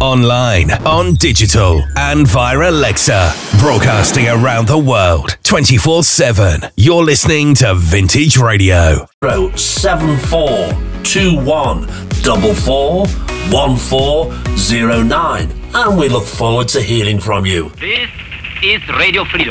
online, on digital, and via Alexa. Broadcasting around the world, 24/7. You're listening to Vintage Radio. 7421 441409. And we look forward to hearing from you. This is Radio Freedom.